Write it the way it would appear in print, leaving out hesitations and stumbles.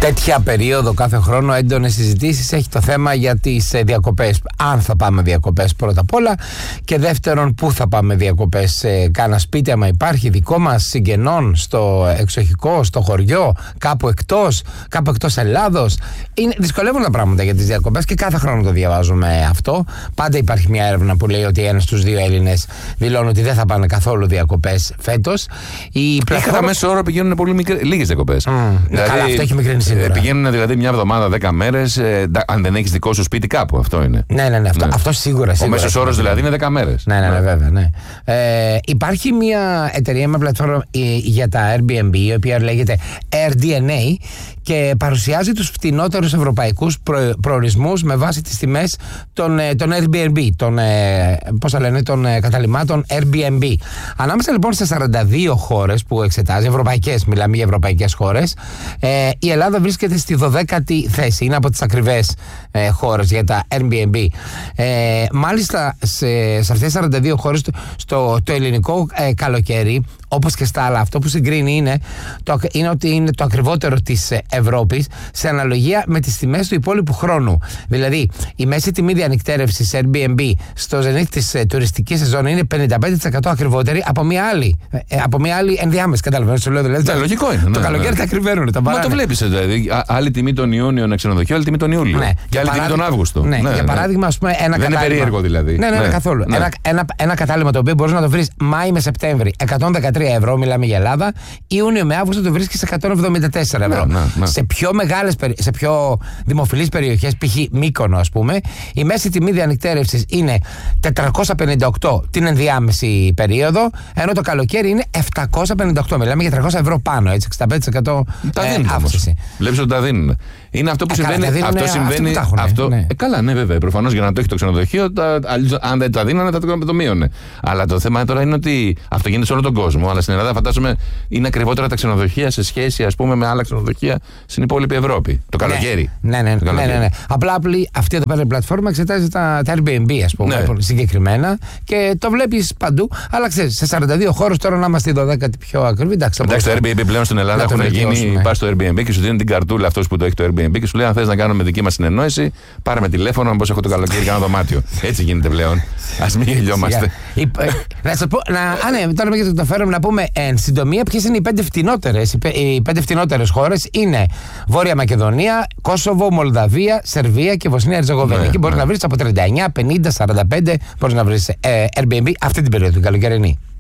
τέτοια περίοδο κάθε χρόνο έντονες συζητήσεις έχει το θέμα για τις διακοπές. Αν θα πάμε διακοπές πρώτα απ' όλα, και δεύτερον πού θα πάμε διακοπές. Κάνα σπίτι άμα υπάρχει δικό μας, συγγενών, στο εξοχικό, στο χωριό, κάπου εκτός Ελλάδος. Δυσκολεύουν τα πράγματα για τις διακοπές και κάθε χρόνο το διαβάζουμε αυτό. Πάντα υπάρχει μια έρευνα που λέει ότι 1 στους 2 Έλληνες δηλώνουν ότι δεν θα πάνε καθόλου διακοπές φέτος. Κατά μέσο όρο πηγαίνουν πολύ λίγες διακοπές. Δηλαδή, καλά, αυτό έχει μικρύνει σίγουρα. Πηγαίνουν δηλαδή μια εβδομάδα, 10 μέρες, αν δεν έχεις δικό σου σπίτι κάπου. Αυτό είναι. Ναι, αυτό σίγουρα. Ο μέσος όρος δηλαδή είναι 10 μέρες. Ναι, βέβαια. Ναι. Υπάρχει μια εταιρεία με πλατφόρμα για τα Airbnb, η οποία λέγεται AirDNA και παρουσιάζει τους φτηνότερους ευρωπαϊκούς προορισμούς με βάση τις τιμές των Airbnb, των καταλυμάτων Airbnb. Ανάμεσα λοιπόν σε 42 χώρες που εξετάζει, ευρωπαϊκές, μιλάμε για ευρωπαϊκές χώρες, η Ελλάδα βρίσκεται στη 12η θέση. Είναι από τις ακριβές χώρες για τα Airbnb. Μάλιστα σε αυτές τις 42 χώρες το ελληνικό καλοκαίρι, όπως και στα άλλα, αυτό που συγκρίνει είναι ότι είναι το ακριβότερο της Ευρώπης σε αναλογία με τις τιμές του υπόλοιπου χρόνου. Δηλαδή, η μέση τιμή διανυκτέρευσης Airbnb στο ζενήθ της τουριστικής σεζόν είναι 55% ακριβότερη από μια άλλη ενδιάμεση. Καταλαβαίνεις τι λέω, δηλαδή. Λογικό είναι. Το καλοκαίρι τα ακριβένουν. Μα το βλέπεις, δηλαδή. Άλλη τιμή τον Ιούνιο ένα ξενοδοχείο, άλλη τιμή τον Ιούλιο. Ναι. Και άλλη τιμή τον Αύγουστο. Ναι. Για παράδειγμα, ας πούμε, ένα κατάλημα. Δεν είναι περίεργο δηλαδή. Ναι, καθόλου. Ένα κατάλημα το οποίο μπορείς να το βρεις Μάη με Σεπτέμβρη, 113 ευρώ, μιλάμε για Ελλάδα. Ιούνιο με Αύγουστο το βρίσκεις 174 ευρώ. Σε πιο δημοφιλείς περιοχές, π.χ. Μύκονο, ας πούμε, η μέση τιμή διανυκτέρευσης είναι 458 την ενδιάμεση περίοδο, ενώ το καλοκαίρι είναι 758. Μιλάμε για 300 ευρώ πάνω, έτσι, 65% αύξηση. Βλέπεις ότι τα δίνουν. Είναι αυτό που συμβαίνει. Αυτό συμβαίνει. Καλά, ναι, βέβαια. Προφανώς για να το έχει το ξενοδοχείο, αν δεν τα δίνανε, θα το μείωνε. Αλλά το θέμα τώρα είναι ότι αυτό γίνεται σε όλο τον κόσμο. Αλλά στην Ελλάδα, φαντάζομαι, είναι ακριβότερα τα ξενοδοχεία σε σχέση, ας πούμε, με άλλα ξενοδοχεία στην υπόλοιπη Ευρώπη. Το καλοκαίρι. Ναι. Απλά αυτή εδώ πέρα η πλατφόρμα εξετάζει τα Airbnb, ας πούμε, συγκεκριμένα, και το βλέπεις παντού. Αλλά ξέρεις, σε 42 χώρους τώρα να είμαστε 12η πιο ακριβή. Εντάξει, το Airbnb πλέον στην Ελλάδα έχουν γίνει. Πας στο Airbnb και σου δίνουν την καρτούλα αυτός που το έχει το Airbnb και σου λέει: αν θες να κάνουμε δική μας συνεννόηση, πάρε με τηλέφωνο, πώς έχω το καλοκαίρι, κάνω δωμάτιο. Έτσι γίνεται πλέον. Ας μην γελιόμαστε. Να σου πω, τώρα που το φέρουμε να πούμε εν συντομία ποιες είναι οι 5 φτηνότερες. Οι 5 φτηνότερες χώρες είναι Βόρεια Μακεδονία, Κόσοβο, Μολδαβία, Σερβία και Βοσνία Ερζεγοβίνη. Εκεί μπορεί να βρεις από 39, 50, 45, μπορείς να βρεις Airbnb αυτή την περίοδο, την καλοκαιρινή.